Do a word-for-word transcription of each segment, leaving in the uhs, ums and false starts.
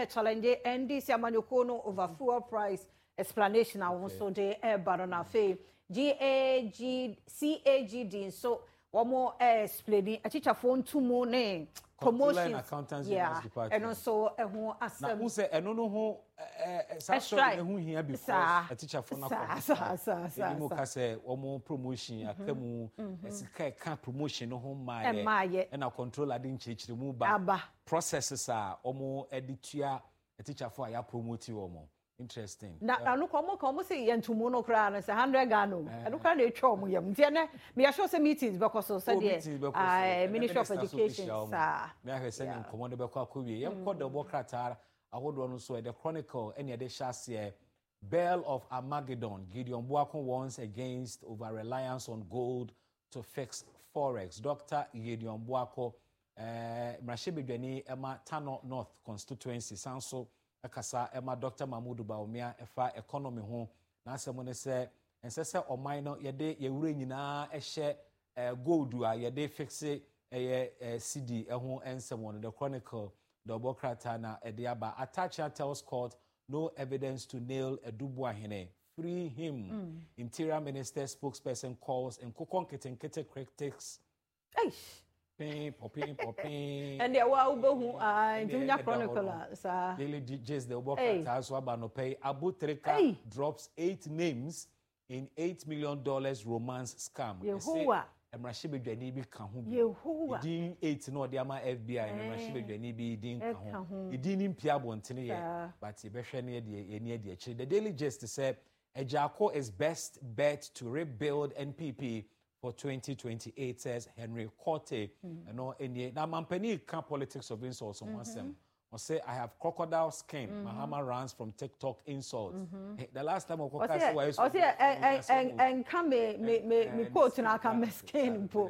a challenge N D C amanyoko no over fuel price explanation also de e barona fe G A G C A G D so one more explaining a teacher phone two more ne promotion accountancy yeah department and also e ho asem na who say eno no ho sa so e ho hia because a teacher phone na sa sa sa mo ka say one promotion akamu esika ka promotion no ho ma ye e na controller de nchechire mu ba processes a omo editua a teacher for ya promote omo. Interesting. Na na no komo komo say yentumu no kra na say one hundred Ghana. E no kra na etwa omo yam. Ntia na me show say meetings because so say eh Ministry of Education sa. Me ha say nkomo de be kwa kowie. Yem ko de bo krata ahodo no so e the Chronicle any de shase Bell of Armageddon. Gideon Buakon warns against over reliance on gold to fix forex. Doctor Gideon Buako eh Mrashebedwani Emma Tano North constituency sanso akasa ema Doctor Mahmoud Baumia efa economy ho na asemo ne se ense se oman no yede yewure nyina ehye gold a yede fixe eye C D eho ensemo no the Chronicle the Obokrata na ediaba Atacha tells court no evidence to nail Edubu Ahene, free him. Mm. Interior Minister spokesperson calls and kokonketenkete critics eish Ping, popping, popping. And there were who are in the Chronicle, sir. Daily digits the work as Wabano pay. Abu Trika drops eight names in eight million dollars romance scam. Yehowa. Emrashibe Janibi Kahum. Yehowa. Din eight no Diama F B I and Emrashibe Janibi Din Kahum. He didn't in Piabon, but he better near the near the The Daily Justice said Ejako is best bet to rebuild N P P. For twenty twenty-eight, says Henry Corte. Mm. You know, in the now Mampeni can politics of insults on one sem. Or say I have crocodile skin. Mm-hmm. Mahama runs from TikTok insults. Mm-hmm. Hey, the last time I was saying, I say, and and and come me me me me quote na come skin po.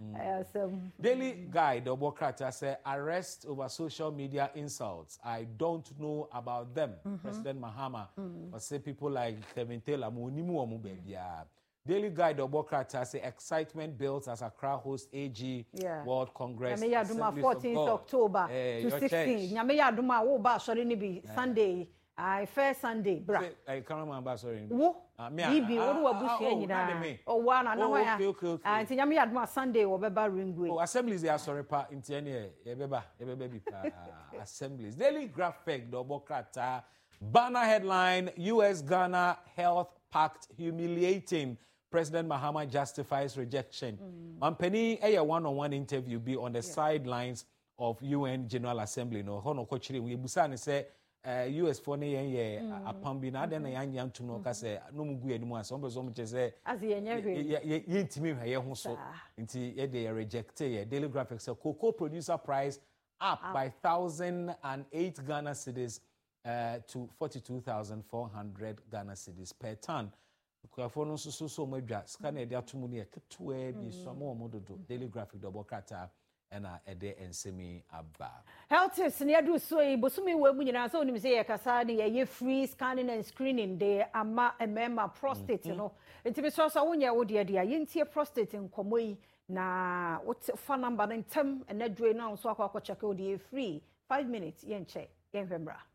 Daily Guide the Obokrata say arrest over social media insults. I don't know about them. Mm-hmm. President Mahama. Mm-hmm. Or say people like Kevin Taylor mo ni mu omo baby. Daily Guide of Bokrata say excitement builds as Accra hosts A G yeah. World Congress. Nyame Yaduma fourteenth October uh, to sixteenth. Nyame Yaduma wo ba sorry ni bi Sunday. I first Sunday bra. I can't remember sorry. Wo? Bibi wo wo abusia nyina. O wa na na wa. Ah nti Nyame Yaduma Sunday wo beba Ringway. Oh assemblies they are sorry pa nti ene e beba e beba bi pa assemblies. Daily Graphic the Bokrata banner headline U S Ghana health pact humiliating. President Mahama justifies rejection. Mampeni mm. a one-on-one interview be on the yeah. sidelines of U N General Assembly. No, hono kochiri we busani say U S for ne ye apambi na de na yan yan tum no ka say no mugu enimu ase ombe so mche say as ye nyehwe ye ntimi hwe ye ho so nti ye de reject ye. Daily Graphic say cocoa producer price up uh, by one thousand eight Ghana cedis uh, to forty-two thousand four hundred Ghana cedis per ton. Kuafo so so so madwa scan e dia tomu ne ketua bi so ma omododo. Daily Graphic double kata ena ede ensemi aba health is ne adu so e bosumi we mu nyina so onim say yakasa ne ye free scanning and screening de ama emema prostate no enti so so wonye wo de de yentie prostate nkomo yi na what fa number ntem enadwe na so akwa check wo de free five minutes yen che yen hwembra